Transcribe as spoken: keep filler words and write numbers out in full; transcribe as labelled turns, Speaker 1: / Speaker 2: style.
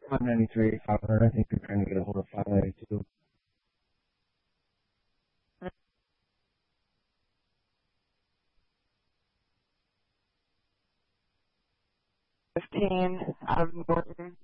Speaker 1: five ninety-three, five hundred. I think you're trying to get a hold of five ninety-two.
Speaker 2: fifteen out of Norton.